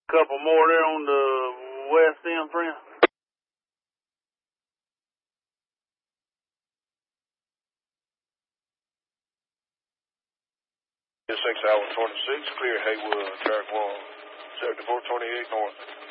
Couple more there on the west end, friend. 6 hour 26, clear Haywood, track 1, 7428 north.